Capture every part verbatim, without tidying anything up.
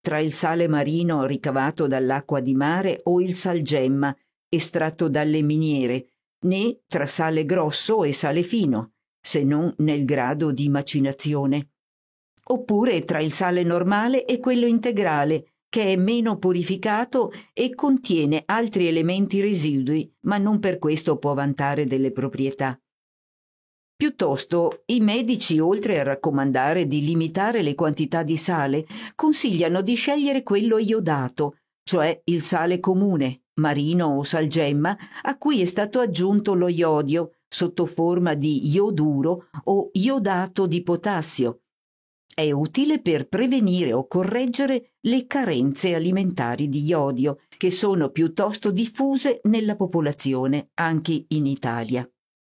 tra il sale marino ricavato dall'acqua di mare o il salgemma estratto dalle miniere, né tra sale grosso e sale fino, se non nel grado di macinazione. Oppure tra il sale normale e quello integrale, che è meno purificato e contiene altri elementi residui, ma non per questo può vantare delle proprietà. Piuttosto, i medici, oltre a raccomandare di limitare le quantità di sale, consigliano di scegliere quello iodato, cioè il sale comune, marino o salgemma, a cui è stato aggiunto lo iodio sotto forma di ioduro o iodato di potassio. È utile per prevenire o correggere le carenze alimentari di iodio, che sono piuttosto diffuse nella popolazione, anche in Italia.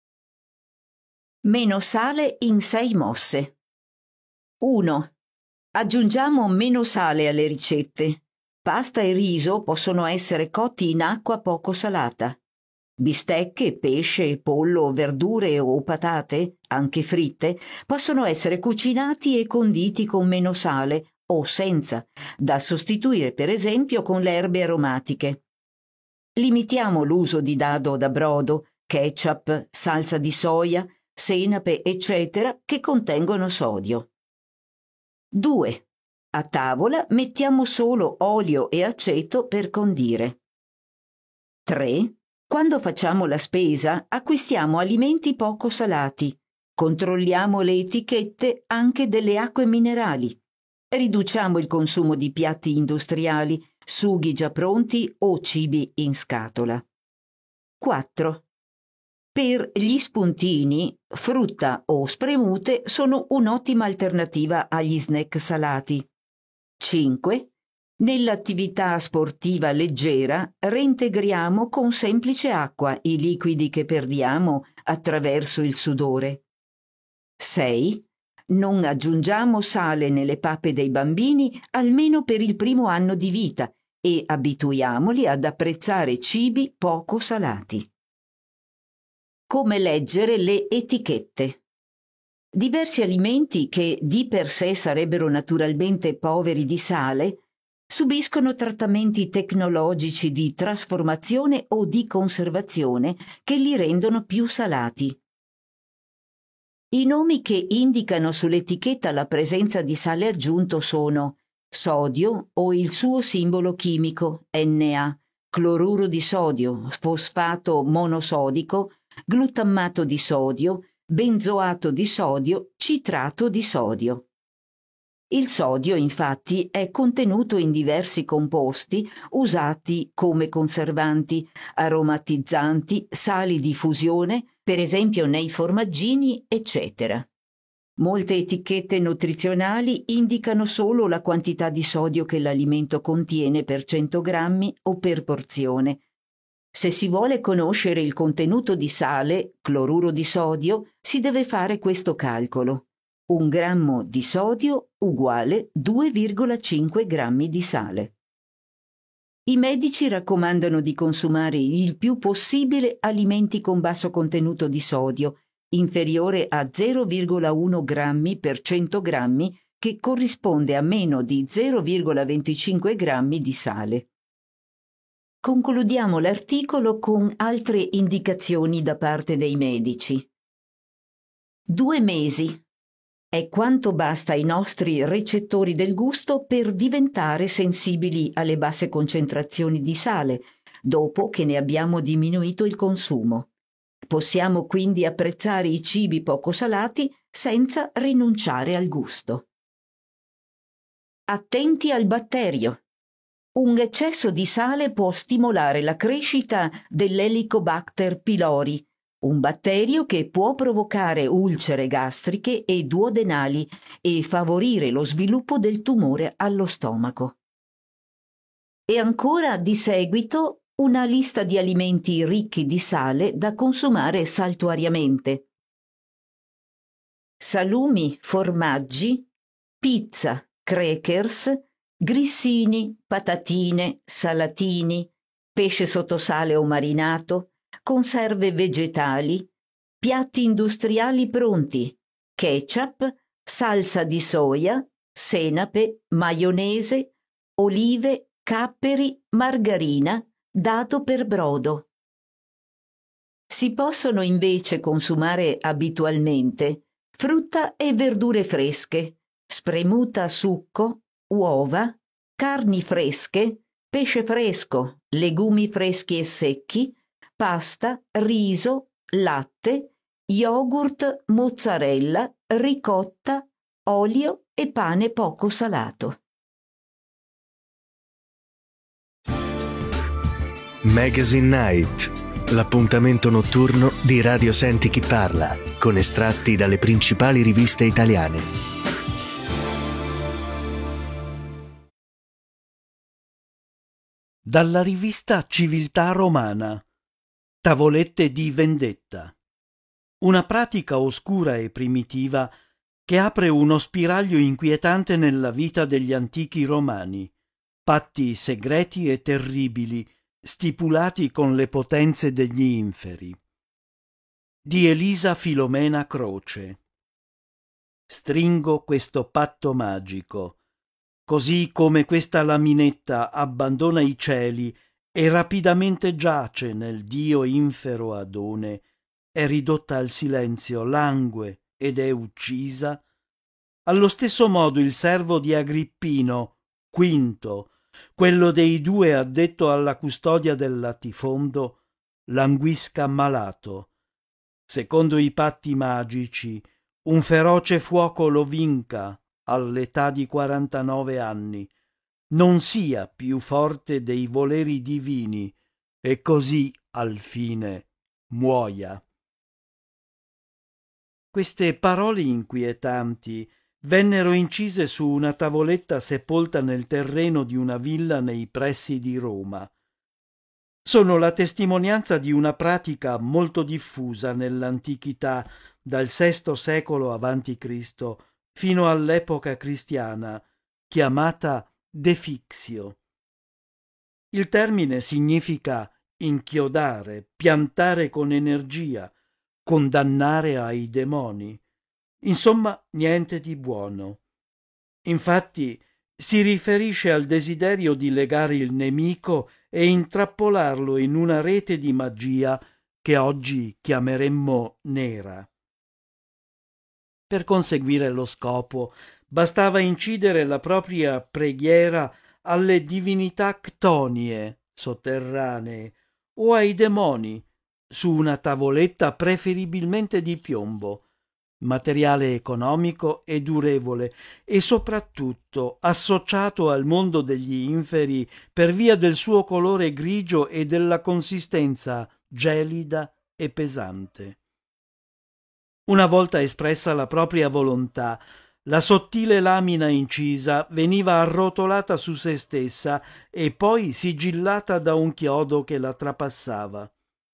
Meno sale in sei mosse. uno. Aggiungiamo meno sale alle ricette. Pasta e riso possono essere cotti in acqua poco salata. Bistecche, pesce, pollo, verdure o patate, anche fritte, possono essere cucinati e conditi con meno sale o senza, da sostituire per esempio con le erbe aromatiche. Limitiamo l'uso di dado da brodo, ketchup, salsa di soia, senape, eccetera, che contengono sodio. due. A tavola mettiamo solo olio e aceto per condire. tre. Quando facciamo la spesa acquistiamo alimenti poco salati. Controlliamo le etichette anche delle acque minerali. Riduciamo il consumo di piatti industriali, sughi già pronti o cibi in scatola. quattro. Per gli spuntini, frutta o spremute sono un'ottima alternativa agli snack salati. cinque. Nell'attività sportiva leggera reintegriamo con semplice acqua i liquidi che perdiamo attraverso il sudore. sei. Non aggiungiamo sale nelle pappe dei bambini almeno per il primo anno di vita e abituiamoli ad apprezzare cibi poco salati. Come leggere le etichette. Diversi alimenti che di per sé sarebbero naturalmente poveri di sale subiscono trattamenti tecnologici di trasformazione o di conservazione che li rendono più salati. I nomi che indicano sull'etichetta la presenza di sale aggiunto sono sodio o il suo simbolo chimico Na, cloruro di sodio, fosfato monosodico, glutammato di sodio, benzoato di sodio, citrato di sodio. Il sodio, infatti, è contenuto in diversi composti usati come conservanti, aromatizzanti, sali di fusione, per esempio nei formaggini, eccetera. Molte etichette nutrizionali indicano solo la quantità di sodio che l'alimento contiene per cento grammi o per porzione. Se si vuole conoscere il contenuto di sale, cloruro di sodio, si deve fare questo calcolo. Un grammo di sodio uguale due virgola cinque grammi di sale. I medici raccomandano di consumare il più possibile alimenti con basso contenuto di sodio, inferiore a zero virgola uno grammi per cento grammi, che corrisponde a meno di zero virgola venticinque grammi di sale. Concludiamo l'articolo con altre indicazioni da parte dei medici. Due mesi è quanto basta ai nostri recettori del gusto per diventare sensibili alle basse concentrazioni di sale, dopo che ne abbiamo diminuito il consumo. Possiamo quindi apprezzare i cibi poco salati senza rinunciare al gusto. Attenti al batterio. Un eccesso di sale può stimolare la crescita dell'Helicobacter pylori, un batterio che può provocare ulcere gastriche e duodenali e favorire lo sviluppo del tumore allo stomaco. E ancora di seguito una lista di alimenti ricchi di sale da consumare saltuariamente. Salumi, formaggi, pizza, crackers, grissini, patatine, salatini, pesce sottosale o marinato, conserve vegetali, piatti industriali pronti, ketchup, salsa di soia, senape, maionese, olive, capperi, margarina, dato per brodo. Si possono invece consumare abitualmente frutta e verdure fresche, spremuta a succo, uova, carni fresche, pesce fresco, legumi freschi e secchi, pasta, riso, latte, yogurt, mozzarella, ricotta, olio e pane poco salato. Magazine Night, l'appuntamento notturno di Radio Senti Chi Parla, con estratti dalle principali riviste italiane. Dalla rivista Civiltà Romana, Tavolette di vendetta. Una pratica oscura e primitiva che apre uno spiraglio inquietante nella vita degli antichi romani, patti segreti e terribili stipulati con le potenze degli inferi. Di Elisa Filomena Croce. Stringo questo patto magico, così come questa laminetta abbandona i cieli e rapidamente giace nel dio infero Adone, è ridotta al silenzio, langue ed è uccisa. Allo stesso modo il servo di Agrippino, Quinto, quello dei due addetto alla custodia del latifondo, languisca malato. Secondo i patti magici, un feroce fuoco lo vinca all'età di quarantanove anni, non sia più forte dei voleri divini e così al fine muoia. Queste parole inquietanti vennero incise su una tavoletta sepolta nel terreno di una villa nei pressi di Roma. Sono la testimonianza di una pratica molto diffusa nell'antichità, dal sesto secolo avanti Cristo fino all'epoca cristiana, chiamata defixio. Il termine significa inchiodare, piantare con energia, condannare ai demoni. Insomma, niente di buono. Infatti, si riferisce al desiderio di legare il nemico e intrappolarlo in una rete di magia che oggi chiameremmo nera. Per conseguire lo scopo, bastava incidere la propria preghiera alle divinità ctonie sotterranee o ai demoni su una tavoletta preferibilmente di piombo, materiale economico e durevole e soprattutto associato al mondo degli inferi per via del suo colore grigio e della consistenza gelida e pesante. Una volta espressa la propria volontà, la sottile lamina incisa veniva arrotolata su se stessa e poi sigillata da un chiodo che la trapassava.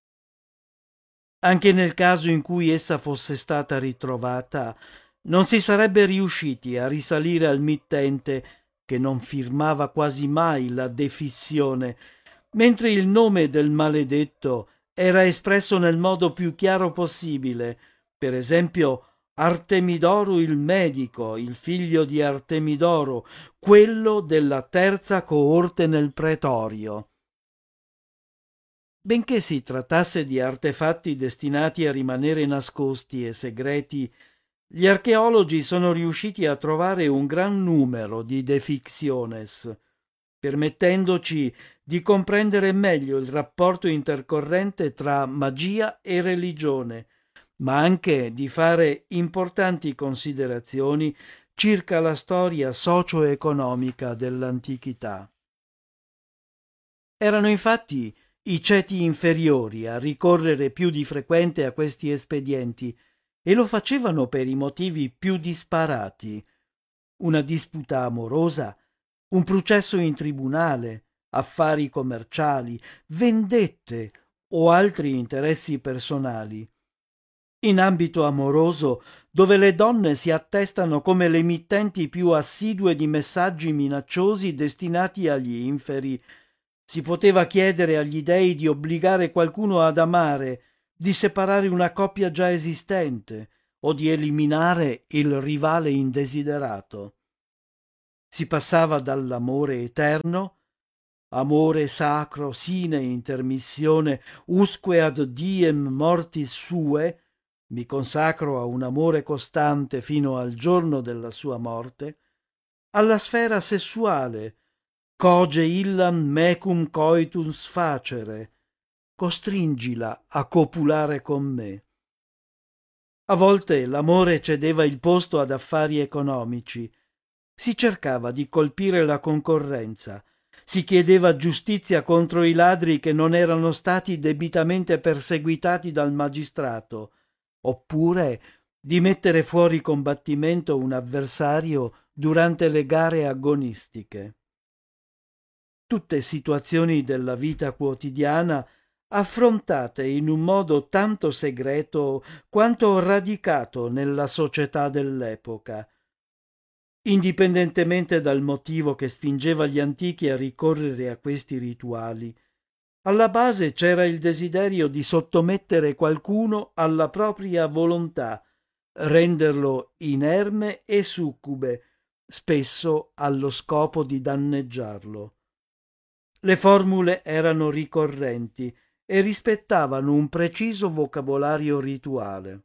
Anche nel caso in cui essa fosse stata ritrovata, non si sarebbe riusciti a risalire al mittente, che non firmava quasi mai la defissione, mentre il nome del maledetto era espresso nel modo più chiaro possibile, per esempio Artemidoro il medico, il figlio di Artemidoro, quello della terza coorte nel pretorio. Benché si trattasse di artefatti destinati a rimanere nascosti e segreti, gli archeologi sono riusciti a trovare un gran numero di deficciones, permettendoci di comprendere meglio il rapporto intercorrente tra magia e religione, ma anche di fare importanti considerazioni circa la storia socio-economica dell'antichità. Erano infatti i ceti inferiori a ricorrere più di frequente a questi espedienti e lo facevano per i motivi più disparati: una disputa amorosa, un processo in tribunale, affari commerciali, vendette o altri interessi personali. In ambito amoroso, dove le donne si attestano come le mittenti più assidue di messaggi minacciosi destinati agli inferi, si poteva chiedere agli dei di obbligare qualcuno ad amare, di separare una coppia già esistente o di eliminare il rivale indesiderato. Si passava dall'amore eterno, amore sacro sine intermissione usque ad diem mortis sue, mi consacro a un amore costante fino al giorno della sua morte, alla sfera sessuale, coge illam mecum coitus facere, costringila a copulare con me. A volte l'amore cedeva il posto ad affari economici, si cercava di colpire la concorrenza, si chiedeva giustizia contro i ladri che non erano stati debitamente perseguitati dal magistrato, oppure di mettere fuori combattimento un avversario durante le gare agonistiche. Tutte situazioni della vita quotidiana affrontate in un modo tanto segreto quanto radicato nella società dell'epoca. Indipendentemente dal motivo che spingeva gli antichi a ricorrere a questi rituali, alla base c'era il desiderio di sottomettere qualcuno alla propria volontà, renderlo inerme e succube, spesso allo scopo di danneggiarlo. Le formule erano ricorrenti e rispettavano un preciso vocabolario rituale.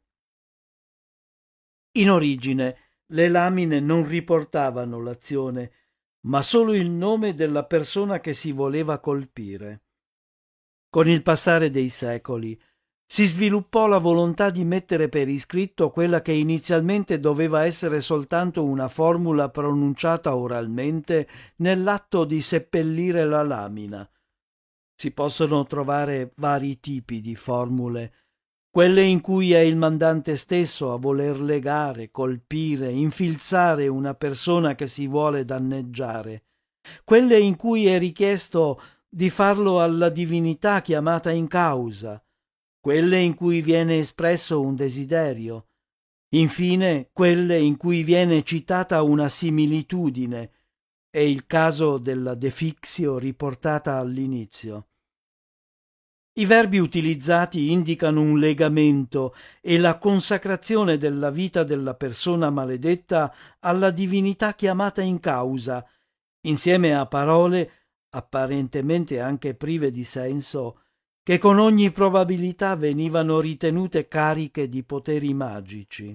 In origine le lamine non riportavano l'azione, ma solo il nome della persona che si voleva colpire. Con il passare dei secoli si sviluppò la volontà di mettere per iscritto quella che inizialmente doveva essere soltanto una formula pronunciata oralmente nell'atto di seppellire la lamina. Si possono trovare vari tipi di formule, quelle in cui è il mandante stesso a voler legare, colpire, infilzare una persona che si vuole danneggiare, quelle in cui è richiesto di farlo alla divinità chiamata in causa, quelle in cui viene espresso un desiderio, infine quelle in cui viene citata una similitudine, è il caso della defixio riportata all'inizio. I verbi utilizzati indicano un legamento e la consacrazione della vita della persona maledetta alla divinità chiamata in causa, insieme a parole, apparentemente anche prive di senso, che con ogni probabilità venivano ritenute cariche di poteri magici.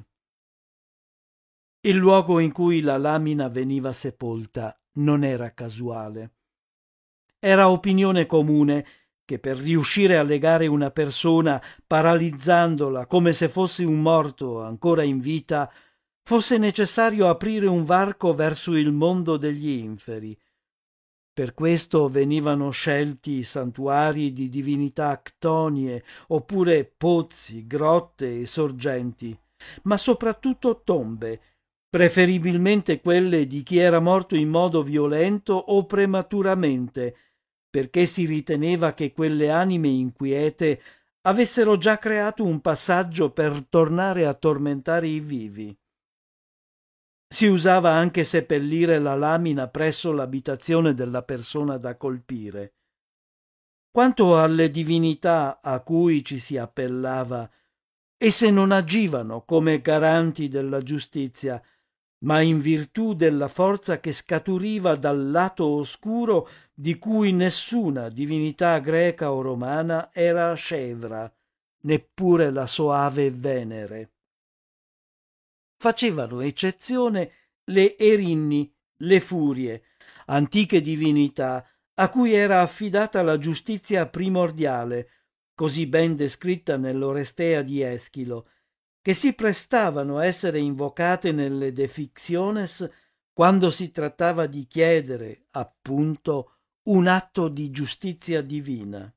Il luogo in cui la lamina veniva sepolta non era casuale. Era opinione comune che per riuscire a legare una persona paralizzandola come se fosse un morto ancora in vita, fosse necessario aprire un varco verso il mondo degli inferi. Per questo venivano scelti santuari di divinità ctonie, oppure pozzi, grotte e sorgenti, ma soprattutto tombe, preferibilmente quelle di chi era morto in modo violento o prematuramente, perché si riteneva che quelle anime inquiete avessero già creato un passaggio per tornare a tormentare i vivi. Si usava anche seppellire la lamina presso l'abitazione della persona da colpire. Quanto alle divinità a cui ci si appellava, esse non agivano come garanti della giustizia, ma in virtù della forza che scaturiva dal lato oscuro di cui nessuna divinità greca o romana era scevra, neppure la soave Venere. Facevano eccezione le Erinni, le Furie, antiche divinità a cui era affidata la giustizia primordiale, così ben descritta nell'Orestea di Eschilo, che si prestavano a essere invocate nelle Defictiones quando si trattava di chiedere, appunto, un atto di giustizia divina.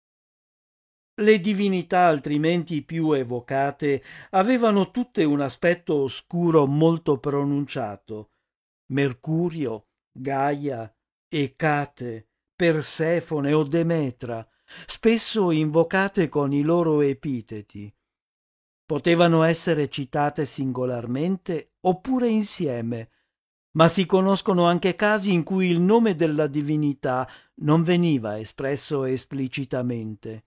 Le divinità altrimenti più evocate avevano tutte un aspetto oscuro molto pronunciato. Mercurio, Gaia, Ecate, Persefone o Demetra, spesso invocate con i loro epiteti. Potevano essere citate singolarmente oppure insieme, ma si conoscono anche casi in cui il nome della divinità non veniva espresso esplicitamente.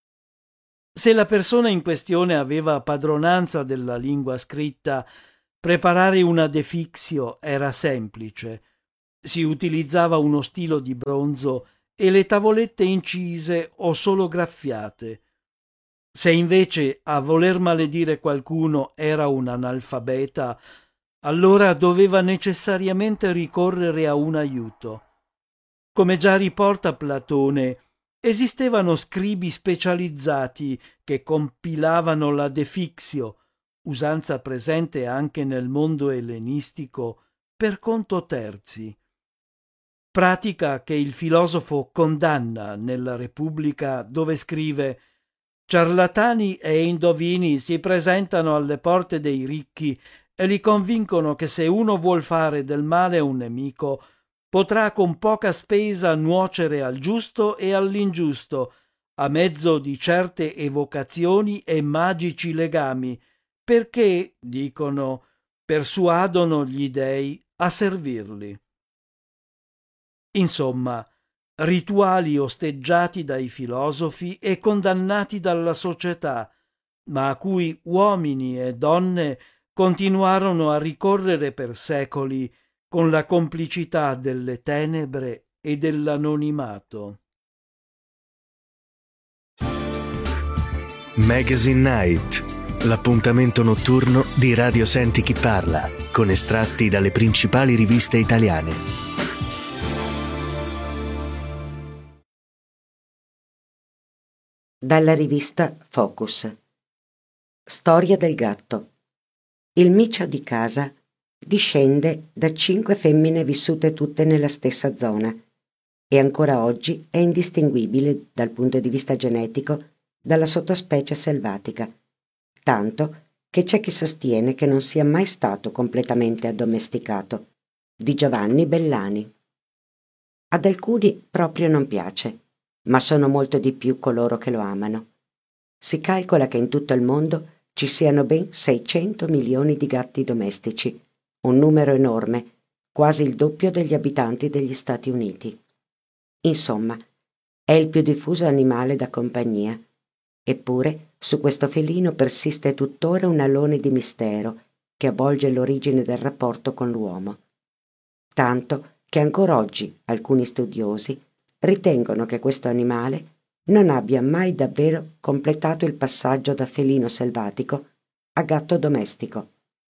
Se la persona in questione aveva padronanza della lingua scritta, preparare una defixio era semplice, si utilizzava uno stilo di bronzo e le tavolette incise o solo graffiate. Se invece a voler maledire qualcuno era un analfabeta, allora doveva necessariamente ricorrere a un aiuto. Come già riporta Platone, esistevano scribi specializzati che compilavano la defixio, usanza presente anche nel mondo ellenistico, per conto terzi. Pratica che il filosofo condanna nella Repubblica, dove scrive: «Ciarlatani e indovini si presentano alle porte dei ricchi e li convincono che se uno vuol fare del male a un nemico, potrà con poca spesa nuocere al giusto e all'ingiusto, a mezzo di certe evocazioni e magici legami, perché, dicono, persuadono gli dei a servirli». Insomma, rituali osteggiati dai filosofi e condannati dalla società, ma a cui uomini e donne continuarono a ricorrere per secoli con la complicità delle tenebre e dell'anonimato. Magazine Night, l'appuntamento notturno di Radio Senti Chi Parla, con estratti dalle principali riviste italiane. Dalla rivista Focus. Storia del gatto. Il micio di casa discende da cinque femmine vissute tutte nella stessa zona e ancora oggi è indistinguibile dal punto di vista genetico dalla sottospecie selvatica, tanto che c'è chi sostiene che non sia mai stato completamente addomesticato. Di Giovanni Bellani. Ad alcuni proprio non piace, ma sono molto di più coloro che lo amano. Si calcola che in tutto il mondo ci siano ben seicento milioni di gatti domestici, un numero enorme, quasi il doppio degli abitanti degli Stati Uniti. Insomma, è il più diffuso animale da compagnia, eppure su questo felino persiste tuttora un alone di mistero che avvolge l'origine del rapporto con l'uomo. Tanto che ancora oggi alcuni studiosi ritengono che questo animale non abbia mai davvero completato il passaggio da felino selvatico a gatto domestico.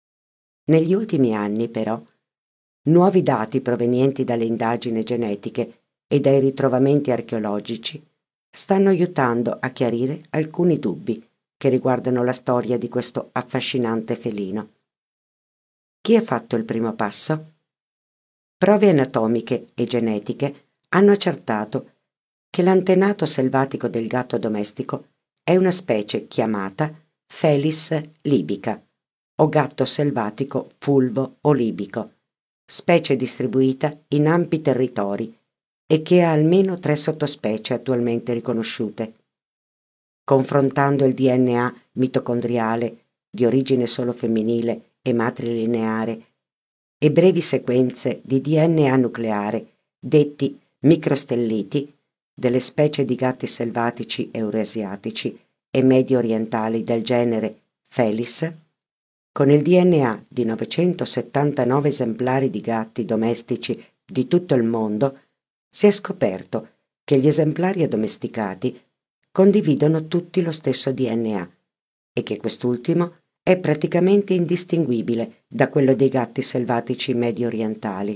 Negli ultimi anni, però, nuovi dati provenienti dalle indagini genetiche e dai ritrovamenti archeologici stanno aiutando a chiarire alcuni dubbi che riguardano la storia di questo affascinante felino. Chi ha fatto il primo passo? Prove anatomiche e genetiche hanno accertato che l'antenato selvatico del gatto domestico è una specie chiamata Felis libica o gatto selvatico fulvo o libico, specie distribuita in ampi territori e che ha almeno tre sottospecie attualmente riconosciute. Confrontando il D N A mitocondriale di origine solo femminile e matrilineare e brevi sequenze di D N A nucleare detti microstelliti delle specie di gatti selvatici eurasiatici e medio orientali del genere Felis, con il D N A di novecentosettantanove esemplari di gatti domestici di tutto il mondo, si è scoperto che gli esemplari addomesticati condividono tutti lo stesso D N A e che quest'ultimo è praticamente indistinguibile da quello dei gatti selvatici medio orientali,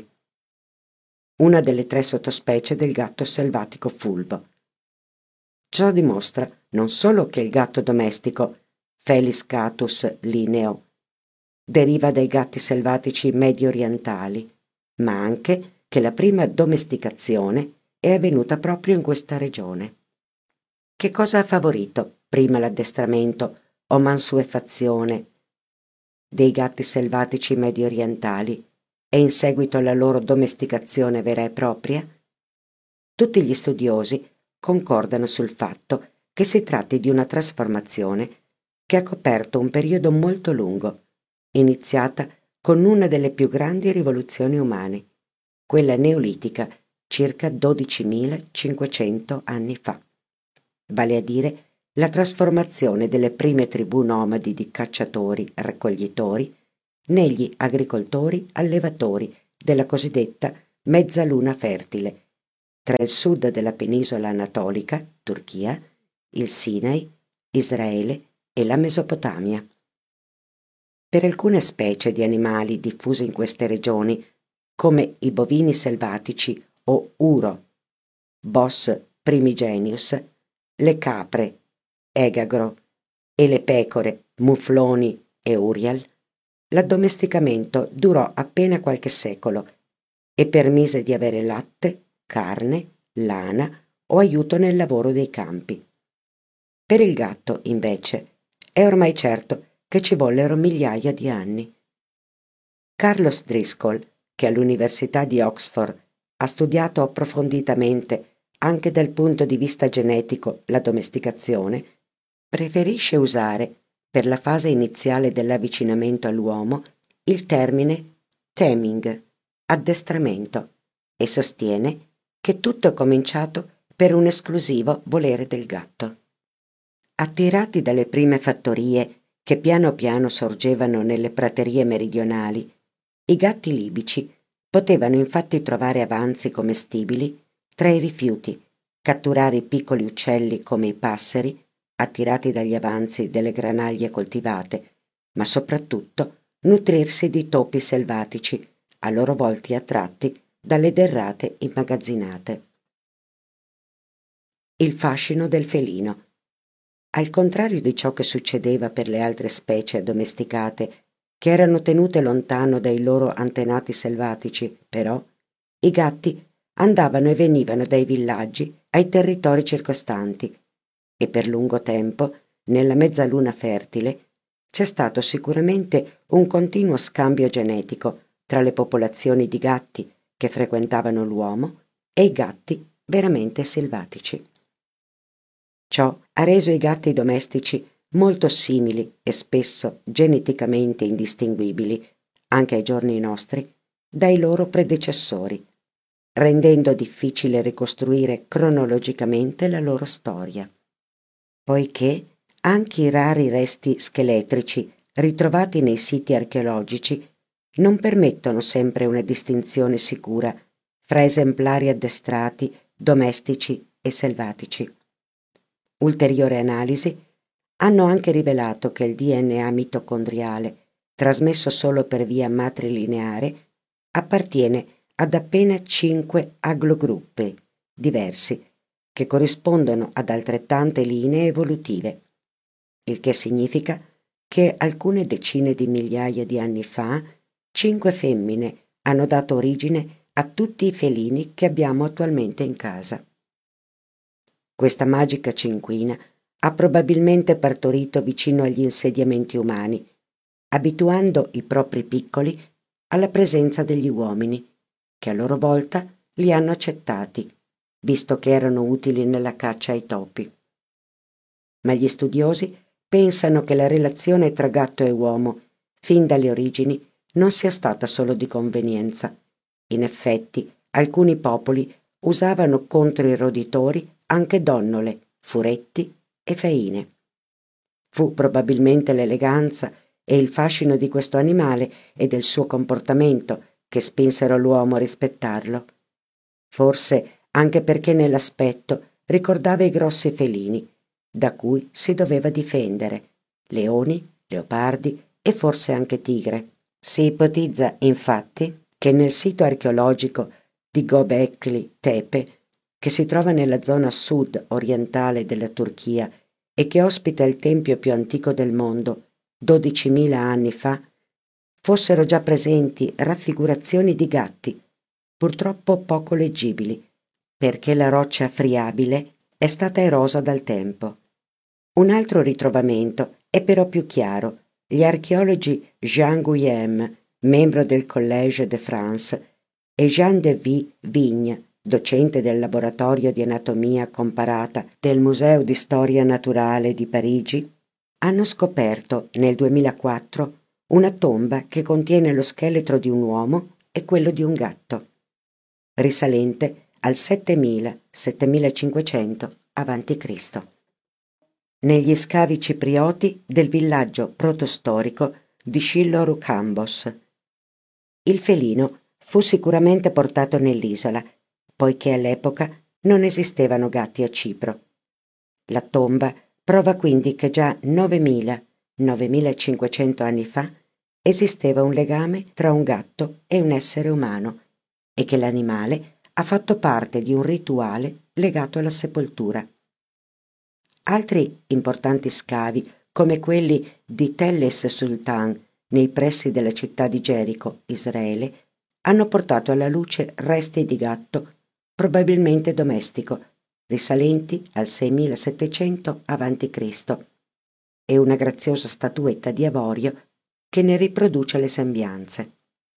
una delle tre sottospecie del gatto selvatico fulvo. Ciò dimostra non solo che il gatto domestico Felis catus lineo deriva dai gatti selvatici medio orientali, ma anche che la prima domesticazione è avvenuta proprio in questa regione. Che cosa ha favorito prima l'addestramento o mansuefazione dei gatti selvatici medio orientali e in seguito alla loro domesticazione vera e propria? Tutti gli studiosi concordano sul fatto che si tratti di una trasformazione che ha coperto un periodo molto lungo, iniziata con una delle più grandi rivoluzioni umane, quella neolitica circa dodicimilacinquecento anni fa, vale a dire la trasformazione delle prime tribù nomadi di cacciatori-raccoglitori negli agricoltori-allevatori della cosiddetta mezzaluna fertile, tra il sud della penisola anatolica, Turchia, il Sinai, Israele e la Mesopotamia. Per alcune specie di animali diffuse in queste regioni, come i bovini selvatici o uro, Bos primigenius, le capre, Egagro, e le pecore, mufloni e urial, l'addomesticamento durò appena qualche secolo e permise di avere latte, carne, lana o aiuto nel lavoro dei campi. Per il gatto, invece, è ormai certo che ci vollero migliaia di anni. Carlos Driscoll, che all'Università di Oxford ha studiato approfonditamente anche dal punto di vista genetico la domesticazione, preferisce usare, per la fase iniziale dell'avvicinamento all'uomo, il termine taming, addestramento, e sostiene che tutto è cominciato per un esclusivo volere del gatto. Attirati dalle prime fattorie che piano piano sorgevano nelle praterie meridionali, i gatti libici potevano infatti trovare avanzi commestibili tra i rifiuti, catturare i piccoli uccelli come i passeri, attirati dagli avanzi delle granaglie coltivate, ma soprattutto nutrirsi di topi selvatici, a loro volta attratti dalle derrate immagazzinate. Il fascino del felino. Al contrario di ciò che succedeva per le altre specie addomesticate, che erano tenute lontano dai loro antenati selvatici, però, i gatti andavano e venivano dai villaggi ai territori circostanti e per lungo tempo, nella mezzaluna fertile, c'è stato sicuramente un continuo scambio genetico tra le popolazioni di gatti che frequentavano l'uomo e i gatti veramente selvatici. Ciò ha reso i gatti domestici molto simili e spesso geneticamente indistinguibili, anche ai giorni nostri, dai loro predecessori, rendendo difficile ricostruire cronologicamente la loro storia. Poiché anche i rari resti scheletrici ritrovati nei siti archeologici non permettono sempre una distinzione sicura fra esemplari addestrati, domestici e selvatici. Ulteriori analisi hanno anche rivelato che il D N A mitocondriale, trasmesso solo per via matrilineare, appartiene ad appena cinque haplogruppi diversi, che corrispondono ad altrettante linee evolutive, il che significa che alcune decine di migliaia di anni fa cinque femmine hanno dato origine a tutti i felini che abbiamo attualmente in casa. Questa magica cinquina ha probabilmente partorito vicino agli insediamenti umani, abituando i propri piccoli alla presenza degli uomini, che a loro volta li hanno accettati, visto che erano utili nella caccia ai topi. Ma gli studiosi pensano che la relazione tra gatto e uomo, fin dalle origini, non sia stata solo di convenienza. In effetti, alcuni popoli usavano contro i roditori anche donnole, furetti e faine. Fu probabilmente l'eleganza e il fascino di questo animale e del suo comportamento che spinsero l'uomo a rispettarlo. Forse anche perché nell'aspetto ricordava i grossi felini, da cui si doveva difendere, leoni, leopardi e forse anche tigre. Si ipotizza, infatti, che nel sito archeologico di Göbekli Tepe, che si trova nella zona sud-orientale della Turchia e che ospita il tempio più antico del mondo, dodicimila anni fa, fossero già presenti raffigurazioni di gatti, purtroppo poco leggibili, perché la roccia friabile è stata erosa dal tempo. Un altro ritrovamento è però più chiaro. Gli archeologi Jean Guillaume, membro del Collège de France, e Jean de Vigne, docente del laboratorio di anatomia comparata del Museo di Storia Naturale di Parigi, hanno scoperto nel duemilaquattro una tomba che contiene lo scheletro di un uomo e quello di un gatto, risalente al settemila settemilacinquecento avanti Cristo negli scavi ciprioti del villaggio protostorico di Shillo-Rukambos. Il felino fu sicuramente portato nell'isola, poiché all'epoca non esistevano gatti a Cipro. La tomba prova quindi che già novemila novemilacinquecento anni fa esisteva un legame tra un gatto e un essere umano e che l'animale ha fatto parte di un rituale legato alla sepoltura. Altri importanti scavi, come quelli di Telles Sultan nei pressi della città di Gerico, Israele, hanno portato alla luce resti di gatto, probabilmente domestico, risalenti al seimilasettecento avanti Cristo, e una graziosa statuetta di avorio che ne riproduce le sembianze.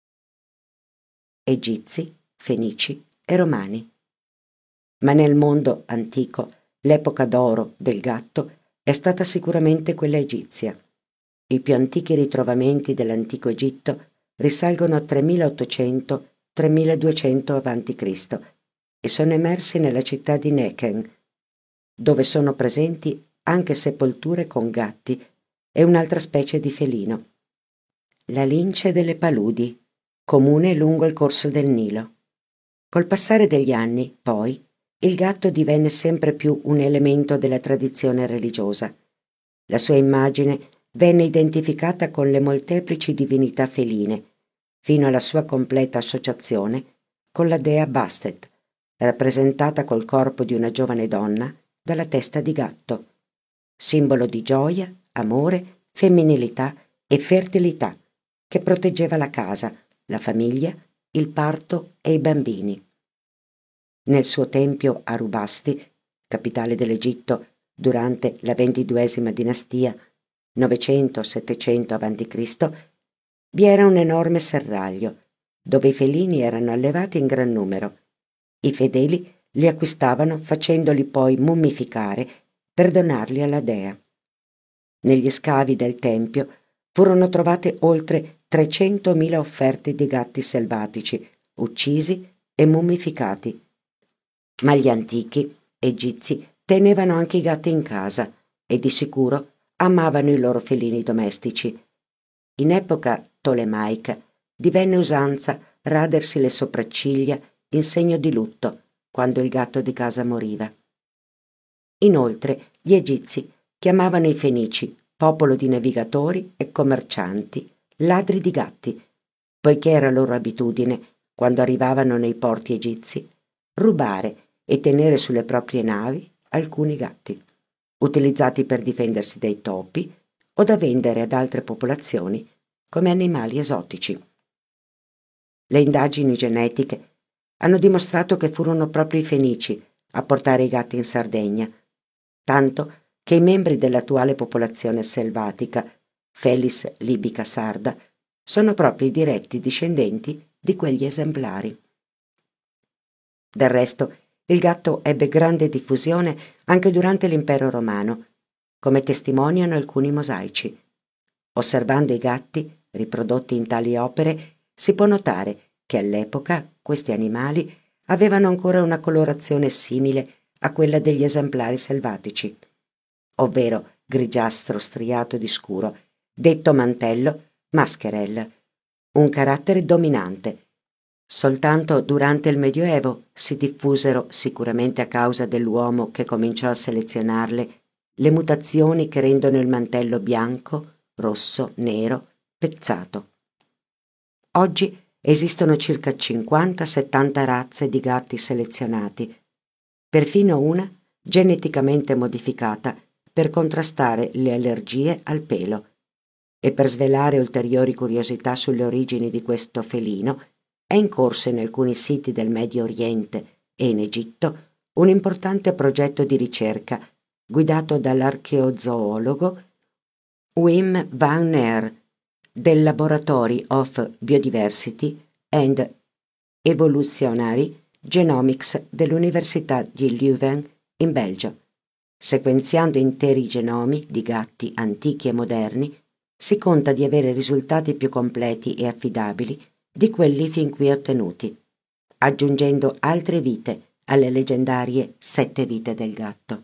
Egizi, fenici e romani. Ma nel mondo antico l'epoca d'oro del gatto è stata sicuramente quella egizia. I più antichi ritrovamenti dell'antico Egitto risalgono a tremilaottocento tremiladuecento avanti Cristo e sono emersi nella città di Nekhen, dove sono presenti anche sepolture con gatti e un'altra specie di felino. La lince delle paludi, comune lungo il corso del Nilo. Col passare degli anni, poi, il gatto divenne sempre più un elemento della tradizione religiosa. La sua immagine venne identificata con le molteplici divinità feline, fino alla sua completa associazione con la dea Bastet, rappresentata col corpo di una giovane donna dalla testa di gatto, simbolo di gioia, amore, femminilità e fertilità, che proteggeva la casa, la famiglia, il parto e i bambini. Nel suo tempio a Rubasti, capitale dell'Egitto durante la ventiduesima dinastia, novecento settecento avanti Cristo, vi era un enorme serraglio, dove i felini erano allevati in gran numero. I fedeli li acquistavano facendoli poi mummificare per donarli alla dea. Negli scavi del tempio furono trovate oltre trecentomila offerte di gatti selvatici, uccisi e mummificati. Ma gli antichi egizi tenevano anche i gatti in casa e di sicuro amavano i loro felini domestici. In epoca tolemaica divenne usanza radersi le sopracciglia in segno di lutto quando il gatto di casa moriva. Inoltre gli egizi chiamavano i fenici, popolo di navigatori e commercianti, ladri di gatti, poiché era loro abitudine, quando arrivavano nei porti egizi, rubare e tenere sulle proprie navi alcuni gatti, utilizzati per difendersi dai topi o da vendere ad altre popolazioni come animali esotici. Le indagini genetiche hanno dimostrato che furono proprio i fenici a portare i gatti in Sardegna, tanto che i membri dell'attuale popolazione selvatica, Felis libica sarda, sono proprio i diretti discendenti di quegli esemplari. Del resto, il gatto ebbe grande diffusione anche durante l'impero romano, come testimoniano alcuni mosaici. Osservando i gatti riprodotti in tali opere, si può notare che all'epoca questi animali avevano ancora una colorazione simile a quella degli esemplari selvatici, ovvero grigiastro striato di scuro, detto mantello mascherel, un carattere dominante. Soltanto durante il Medioevo si diffusero, sicuramente a causa dell'uomo che cominciò a selezionarle, le mutazioni che rendono il mantello bianco, rosso, nero, pezzato. Oggi esistono circa cinquanta settanta razze di gatti selezionati, perfino una geneticamente modificata per contrastare le allergie al pelo. E per svelare ulteriori curiosità sulle origini di questo felino, è in corso in alcuni siti del Medio Oriente e in Egitto un importante progetto di ricerca guidato dall'archeozoologo Wim van Neer del Laboratory of Biodiversity and Evolutionary Genomics dell'Università di Leuven in Belgio. Sequenziando interi genomi di gatti antichi e moderni, si conta di avere risultati più completi e affidabili di quelli fin qui ottenuti, aggiungendo altre vite alle leggendarie sette vite del gatto.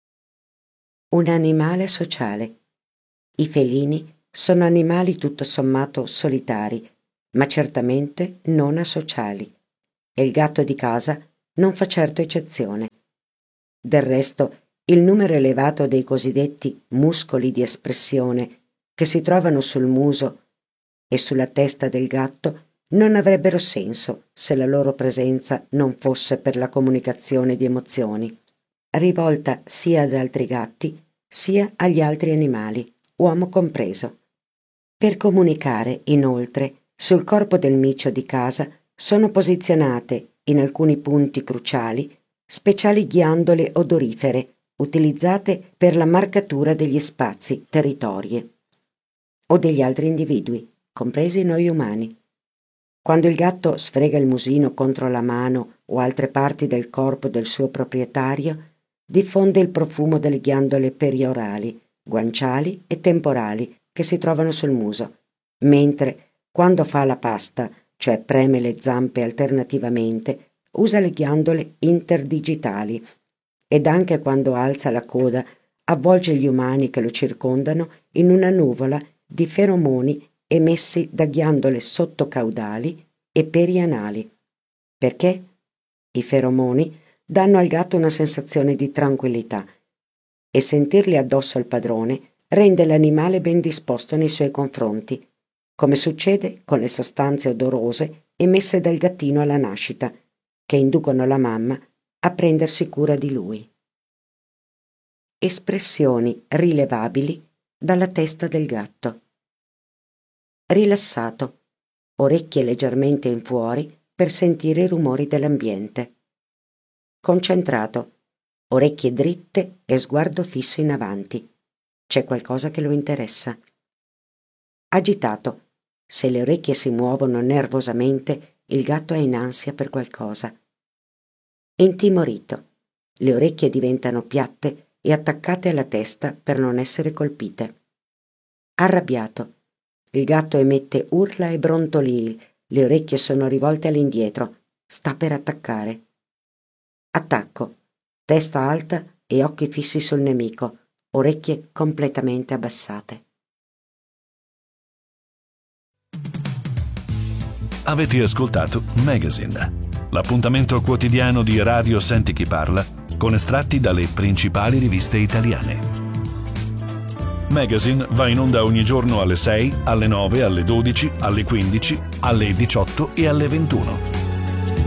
Un animale sociale. I felini sono animali tutto sommato solitari, ma certamente non asociali, e il gatto di casa non fa certo eccezione. Del resto, il numero elevato dei cosiddetti muscoli di espressione che si trovano sul muso e sulla testa del gatto non avrebbero senso se la loro presenza non fosse per la comunicazione di emozioni, rivolta sia ad altri gatti sia agli altri animali, uomo compreso. Per comunicare, inoltre, sul corpo del micio di casa sono posizionate, in alcuni punti cruciali, speciali ghiandole odorifere utilizzate per la marcatura degli spazi, territorie o degli altri individui, compresi noi umani. Quando il gatto sfrega il musino contro la mano o altre parti del corpo del suo proprietario, diffonde il profumo delle ghiandole periorali, guanciali e temporali che si trovano sul muso, mentre quando fa la pasta, cioè preme le zampe alternativamente, usa le ghiandole interdigitali ed anche quando alza la coda avvolge gli umani che lo circondano in una nuvola di feromoni emessi da ghiandole sottocaudali e perianali. Perché? I feromoni danno al gatto una sensazione di tranquillità e sentirli addosso al padrone rende l'animale ben disposto nei suoi confronti, come succede con le sostanze odorose emesse dal gattino alla nascita, che inducono la mamma a prendersi cura di lui. Espressioni rilevabili dalla testa del gatto. Rilassato, orecchie leggermente in fuori per sentire i rumori dell'ambiente. Concentrato, orecchie dritte e sguardo fisso in avanti. C'è qualcosa che lo interessa. Agitato, se le orecchie si muovono nervosamente, il gatto è in ansia per qualcosa. Intimorito, le orecchie diventano piatte e attaccate alla testa per non essere colpite. Arrabbiato, il gatto emette urla e brontolii, le orecchie sono rivolte all'indietro, sta per attaccare. Attacco, testa alta e occhi fissi sul nemico, orecchie completamente abbassate. Avete ascoltato Magazine, l'appuntamento quotidiano di Radio Senti Chi Parla con estratti dalle principali riviste italiane. Magazine va in onda ogni giorno alle sei, alle nove, alle dodici, alle quindici, alle diciotto e alle ventuno.